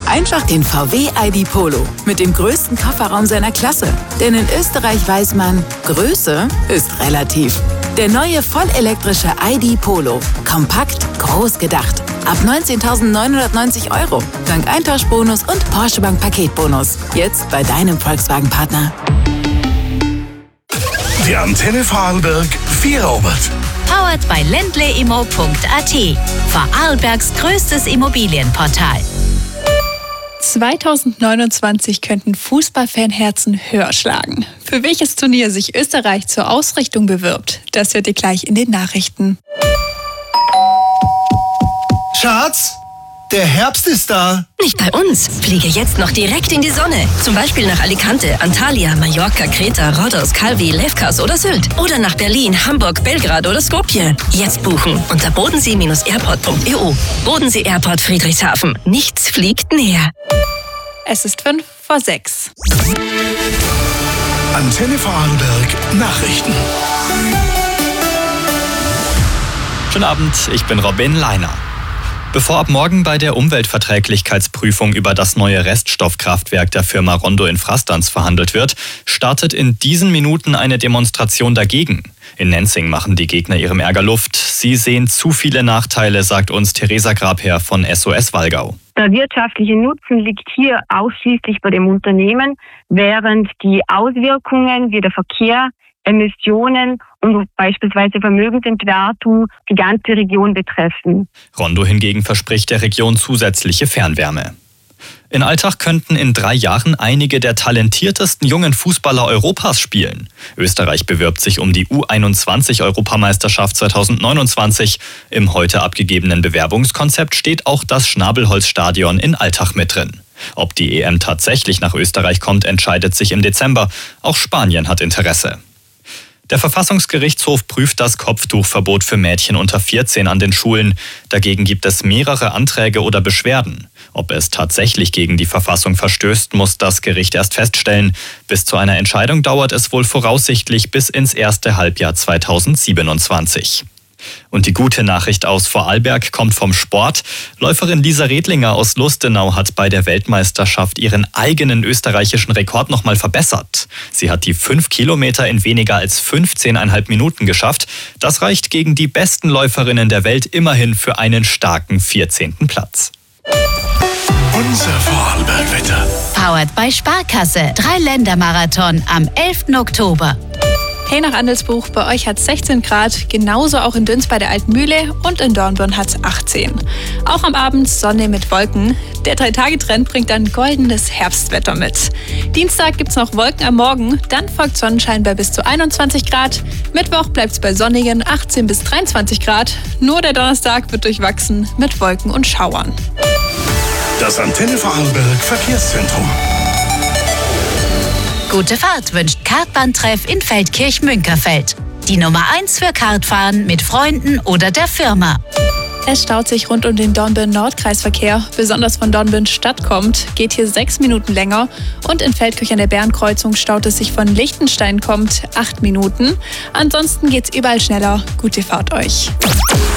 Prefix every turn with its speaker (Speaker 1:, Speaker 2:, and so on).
Speaker 1: Einfach den VW ID Polo mit dem größten Kofferraum seiner Klasse. Denn in Österreich weiß man, Größe ist relativ. Der neue vollelektrische ID Polo. Kompakt, groß gedacht. Ab 19.990 €. Dank Eintauschbonus und Porsche Bank Paketbonus. Jetzt bei deinem Volkswagen-Partner.
Speaker 2: Die Antenne Vorarlberg Vierobert.
Speaker 3: Powered by ländleimo.at. Vorarlbergs größtes Immobilienportal.
Speaker 4: 2029 könnten Fußballfanherzen höher schlagen. Für welches Turnier sich Österreich zur Ausrichtung bewirbt, das hört ihr gleich in den Nachrichten.
Speaker 5: Schatz, der Herbst ist da.
Speaker 6: Nicht bei uns. Fliege jetzt noch direkt in die Sonne. Zum Beispiel nach Alicante, Antalya, Mallorca, Kreta, Rhodos, Calvi, Lefkas oder Sylt. Oder nach Berlin, Hamburg, Belgrad oder Skopje. Jetzt buchen unter bodensee-airport.eu. Bodensee Airport Friedrichshafen. Nichts fliegt näher.
Speaker 4: Es ist 5 vor 6.
Speaker 2: Antenne Vorarlberg Nachrichten.
Speaker 7: Schönen Abend, ich bin Robin Leiner. Bevor ab morgen bei der Umweltverträglichkeitsprüfung über das neue Reststoffkraftwerk der Firma Rondo in Frastanz verhandelt wird, startet in diesen Minuten eine Demonstration dagegen. In Nenzing machen die Gegner ihrem Ärger Luft. Sie sehen zu viele Nachteile, sagt uns Theresa Grabherr von SOS Wallgau.
Speaker 8: Der wirtschaftliche Nutzen liegt hier ausschließlich bei dem Unternehmen, während die Auswirkungen wie der Verkehr, Emissionen und beispielsweise Vermögensentwertung die ganze Region betreffen.
Speaker 7: Rondo hingegen verspricht der Region zusätzliche Fernwärme. In Altach könnten in 3 Jahren einige der talentiertesten jungen Fußballer Europas spielen. Österreich bewirbt sich um die U21-Europameisterschaft 2029. Im heute abgegebenen Bewerbungskonzept steht auch das Schnabelholzstadion in Altach mit drin. Ob die EM tatsächlich nach Österreich kommt, entscheidet sich im Dezember. Auch Spanien hat Interesse. Der Verfassungsgerichtshof prüft das Kopftuchverbot für Mädchen unter 14 an den Schulen. Dagegen gibt es mehrere Anträge oder Beschwerden. Ob es tatsächlich gegen die Verfassung verstößt, muss das Gericht erst feststellen. Bis zu einer Entscheidung dauert es wohl voraussichtlich bis ins erste Halbjahr 2027. Und die gute Nachricht aus Vorarlberg kommt vom Sport. Läuferin Lisa Redlinger aus Lustenau hat bei der Weltmeisterschaft ihren eigenen österreichischen Rekord nochmal verbessert. Sie hat die 5 Kilometer in weniger als 15,5 Minuten geschafft. Das reicht gegen die besten Läuferinnen der Welt immerhin für einen starken 14. Platz.
Speaker 2: Unser Vorarlberg-Wetter.
Speaker 3: Powered by Sparkasse. 3-Länder-Marathon am 11. Oktober.
Speaker 4: Hey nach Andelsbuch, bei euch hat es 16 Grad, genauso auch in Dünz bei der Alten Mühle und in Dornbirn hat es 18. Auch am Abend Sonne mit Wolken. Der 3-Tage-Trend bringt dann goldenes Herbstwetter mit. Dienstag gibt es noch Wolken am Morgen, dann folgt Sonnenschein bei bis zu 21 Grad. Mittwoch bleibt es bei sonnigen 18 bis 23 Grad. Nur der Donnerstag wird durchwachsen mit Wolken und Schauern.
Speaker 2: Das Antenne Vorarlberg Verkehrszentrum.
Speaker 3: Gute Fahrt wünscht Kartbahntreff in Feldkirch-Münkerfeld. Die Nummer 1 für Kartfahren mit Freunden oder der Firma.
Speaker 4: Es staut sich rund um den Dornbirn-Nordkreisverkehr. Besonders von Dornbirn Stadt kommt, geht hier 6 Minuten länger. Und in Feldkirch an der Bernkreuzung staut es sich von Liechtenstein kommt 8 Minuten. Ansonsten geht's überall schneller. Gute Fahrt euch.